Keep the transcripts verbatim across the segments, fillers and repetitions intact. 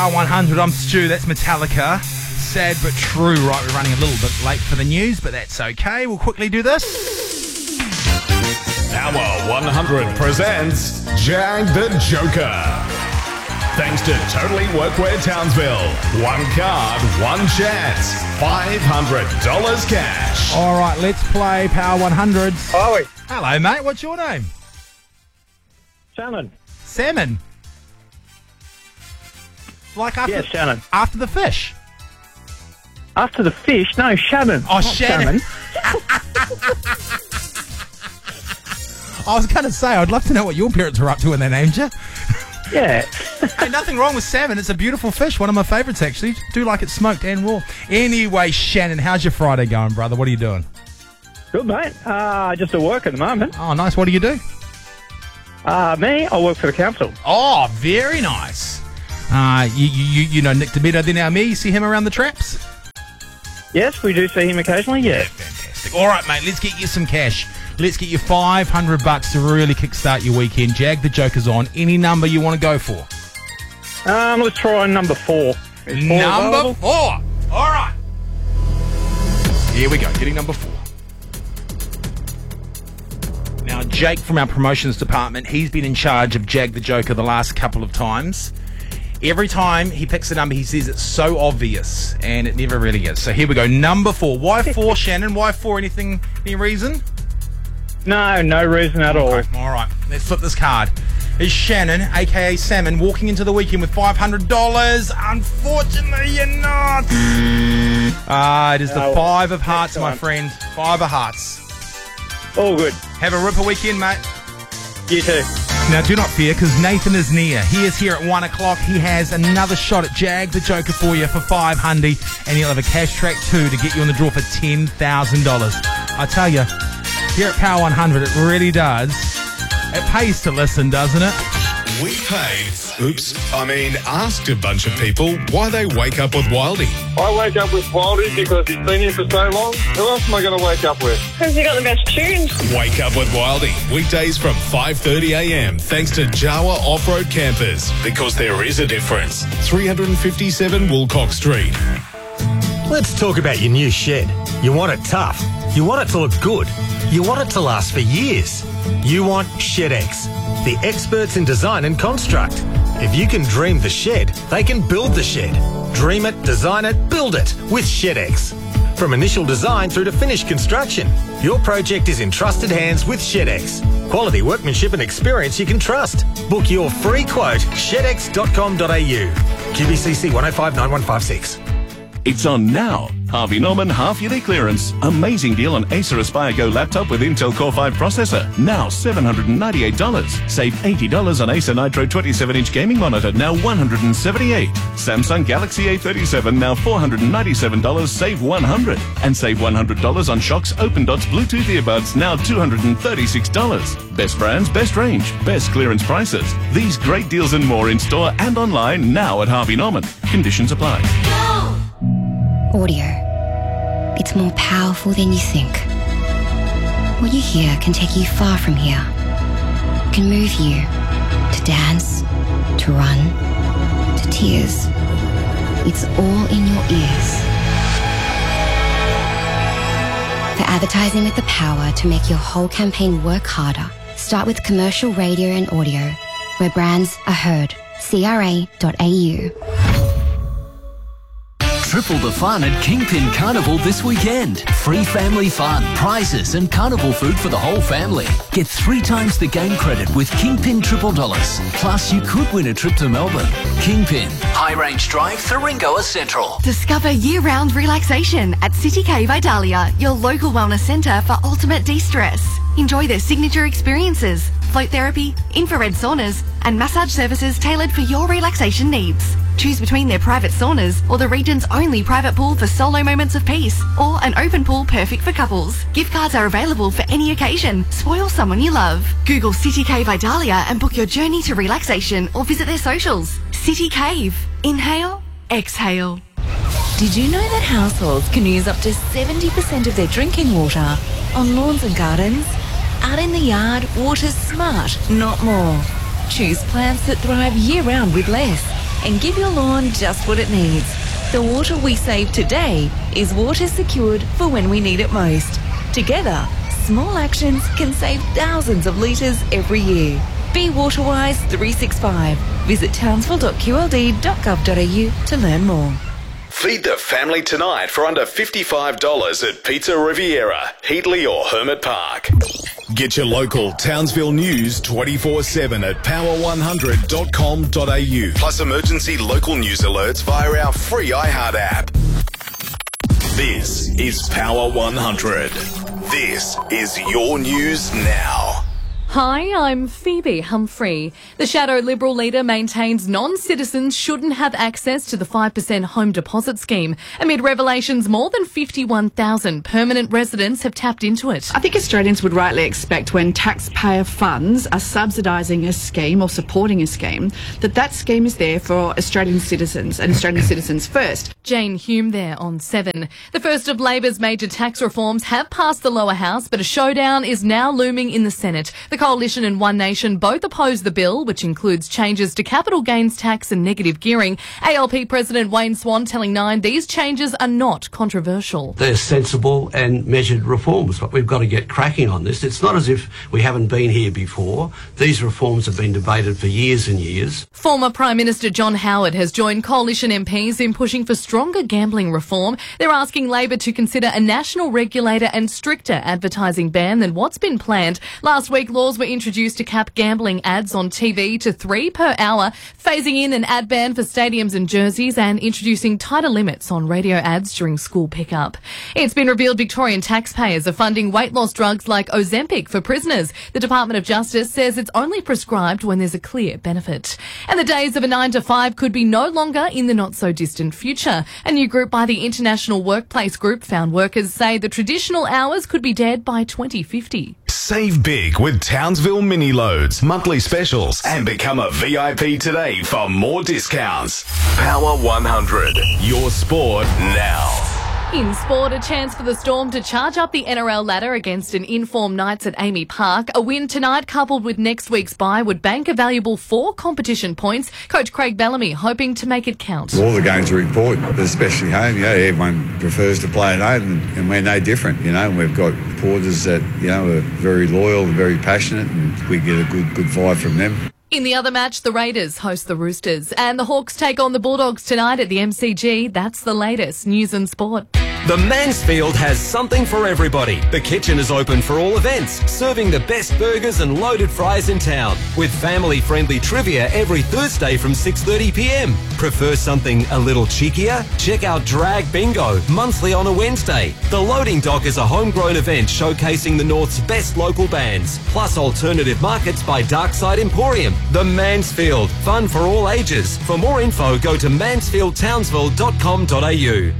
Power one hundred. I'm Stu. That's Metallica. Sad but true. Right, we're running a little bit late for the news, but that's okay. We'll quickly do this. Power one hundred presents Jag the Joker. Thanks to Totally Workwear Townsville. One card, one chance. five hundred dollars cash. All right, let's play Power one hundred. Oi, Hello, mate. What's your name? Shannon. Salmon. Like after, Yes, Shannon. after the fish. After the fish? No, Shannon. Oh, not Shannon. I was going to say, I'd love to know what your parents were up to when they named you. Yeah. Hey, nothing wrong with salmon. It's a beautiful fish. One of my favourites, actually. Do like it smoked and raw. Anyway, Shannon, how's your Friday going, brother? What are you doing? Good, mate. Uh, just at work at the moment. Oh, nice. What do you do? Uh, me, I work for the council. Oh, very nice. Uh, you, you, you know Nick DeMito, then our me. You see him around the traps? Yes, we do see him occasionally, yeah. Fantastic. All right, mate, let's get you some cash. Let's get you five hundred bucks to really kickstart your weekend. Jag the Joker's on. Any number you want to go for? Um, let's try number four. Is four Number available? four. All right. Here we go. Getting number four. Now, Jake from our promotions department, he's been in charge of Jag the Joker the last couple of times. Every time he picks a number, he says it's so obvious, and it never really is. So here we go. Number four. Why four, Shannon? Why four? Anything? Any reason? No, no reason at all. Okay, all right. Let's flip this card. Is Shannon, a k a. Salmon, walking into the weekend with five hundred dollars? Unfortunately, you're not. Ah, it is the Oh, five of hearts, next my time. friend. Five of hearts. All good. Have a ripper weekend, mate. You too. Now, do not fear, because Nathan is near. He is here at one o'clock. He has another shot at Jag the Joker for you for five hundred dollars, and he'll have a cash track too to get you on the draw for ten thousand dollars. I tell you, here at Power one hundred, it really does. It pays to listen, doesn't it? We paid, oops, I mean asked a bunch of people why they wake up with Wildy. I wake up with Wildy because he's been here for so long. Who else am I going to wake up with? Because you got the best tunes. Wake up with Wildy, weekdays from five thirty a m thanks to Jawa Off-Road Campers, because there is a difference. three fifty-seven Woolcock Street. Let's talk about your new shed. You want it tough. You want it to look good. You want it to last for years. You want ShedX, the experts in design and construct. If you can dream the shed, they can build the shed. Dream it, design it, build it with ShedX. From initial design through to finished construction, your project is in trusted hands with ShedX. Quality workmanship and experience you can trust. Book your free quote, shed x dot com dot a u. Q B C C one oh five nine one five six. It's on now. Harvey Norman half-yearly clearance. Amazing deal on Acer Aspire Go laptop with Intel Core five processor. Now seven hundred ninety-eight dollars. Save eighty dollars on Acer Nitro twenty-seven inch gaming monitor, now one hundred seventy-eight dollars. Samsung Galaxy A thirty-seven, now four hundred ninety-seven dollars. Save one hundred dollars. And save one hundred dollars on Shox Open Dots Bluetooth earbuds, now two hundred thirty-six dollars. Best brands, best range, best clearance prices. These great deals and more in store and online now at Harvey Norman. Conditions apply. Audio. It's more powerful than you think. What you hear can take you far from here. It can move you to dance, to run, to tears. It's all in your ears. For advertising with the power to make your whole campaign work harder, start with commercial radio and audio, where brands are heard. C R A dot A U. Triple the fun at Kingpin Carnival this weekend. Free family fun, prizes and carnival food for the whole family. Get three times the game credit with Kingpin Triple Dollars. Plus, you could win a trip to Melbourne. Kingpin, High Range Drive, Thuringoa Central. Discover year-round relaxation at City Cave Idalia, your local wellness centre for ultimate de-stress. Enjoy their signature experiences, float therapy, infrared saunas, and massage services tailored for your relaxation needs. Choose between their private saunas or the region's only private pool for solo moments of peace, or an open pool perfect for couples. Gift cards are available for any occasion. Spoil someone you love. Google City Cave Idalia and book your journey to relaxation, or visit their socials. City Cave. Inhale, exhale. Did you know that households can use up to seventy percent of their drinking water on lawns and gardens? Out in the yard, water's smart, not more. Choose plants that thrive year-round with less. and give your lawn just what it needs. The water we save today is water secured for when we need it most. Together, small actions can save thousands of litres every year. Be Waterwise three sixty-five. Visit townsville dot q l d dot gov dot a u to learn more. Feed the family tonight for under fifty-five dollars at Pizza Riviera, Heatley or Hermit Park. Get your local Townsville news twenty-four seven at power one hundred dot com dot a u. Plus emergency local news alerts via our free iHeart app. This is Power one hundred. This is your news now. Hi, I'm Phoebe Humphrey. The shadow Liberal leader maintains non-citizens shouldn't have access to the five percent home deposit scheme. Amid revelations, more than fifty-one thousand permanent residents have tapped into it. I think Australians would rightly expect when taxpayer funds are subsidising a scheme or supporting a scheme, that that scheme is there for Australian citizens and Australian citizens first. Jane Hume there on seven. The first of Labor's major tax reforms have passed the lower house, but a showdown is now looming in the Senate. The Coalition and One Nation both oppose the bill, which includes changes to capital gains tax and negative gearing. A L P President Wayne Swan telling Nine these changes are not controversial. They're sensible and measured reforms, but we've got to get cracking on this. It's not as if we haven't been here before. These reforms have been debated for years and years. Former Prime Minister John Howard has joined Coalition M Ps in pushing for stronger gambling reform. They're asking Labor to consider a national regulator and stricter advertising ban than what's been planned. Last week, laws were introduced to cap gambling ads on T V to three per hour, phasing in an ad ban for stadiums and jerseys and introducing tighter limits on radio ads during school pickup. It's been revealed Victorian taxpayers are funding weight loss drugs like Ozempic for prisoners. The Department of Justice says it's only prescribed when there's a clear benefit. And the days of a nine to five could be no longer in the not-so-distant future. A new group by the International Workplace Group found workers say the traditional hours could be dead by twenty fifty. Save big with Townsville Mini Loads, monthly specials, and become a V I P today for more discounts. Power one hundred, your sport now. In sport, a chance for the Storm to charge up the N R L ladder against an in-form Knights at Amy Park. A win tonight coupled with next week's bye would bank a valuable four competition points. Coach Craig Bellamy hoping to make it count. All the games are important, but especially home. You know, everyone prefers to play at home, and, and we're no different. You know, we've got supporters that, you know, are very loyal and very passionate, and we get a good, good vibe from them. In the other match, the Raiders host the Roosters and the Hawks take on the Bulldogs tonight at the M C G. That's the latest news and sport. The Mansfield has something for everybody. The kitchen is open for all events, serving the best burgers and loaded fries in town, with family-friendly trivia every Thursday from six thirty p m. Prefer something a little cheekier? Check out Drag Bingo, monthly on a Wednesday. The Loading Dock is a homegrown event showcasing the North's best local bands, plus alternative markets by Darkside Emporium. The Mansfield, fun for all ages. For more info, go to mansfield townsville dot com dot a u.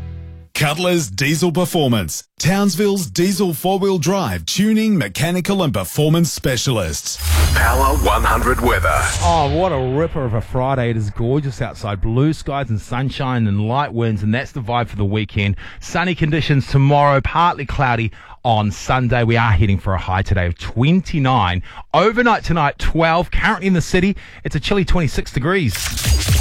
Cutler's Diesel Performance, Townsville's diesel four-wheel drive tuning, mechanical and performance specialists. Power one hundred weather. Oh, what a ripper of a Friday. It is gorgeous outside. Blue skies and sunshine and light winds, and that's the vibe for the weekend. Sunny conditions tomorrow, partly cloudy on Sunday. We are heading for a high today of twenty-nine. Overnight tonight, twelve. Currently in the city, it's a chilly twenty-six degrees.